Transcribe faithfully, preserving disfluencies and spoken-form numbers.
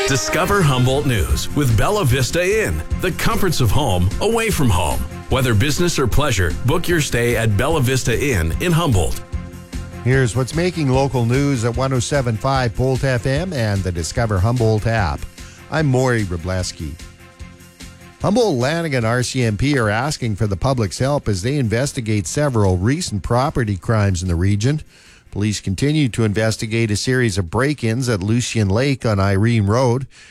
Discover Humboldt News with Bella Vista Inn, the comforts of home away from home. Whether business or pleasure, book your stay at Bella Vista Inn in Humboldt. Here's what's making local news at one oh seven point five Bolt F M and the Discover Humboldt app. I'm Maury Wrobleski. Humboldt Lanigan R C M P are asking for the public's help as they investigate several recent property crimes in the region. Police continue to investigate a series of break-ins at Lucian Lake on Irene Road.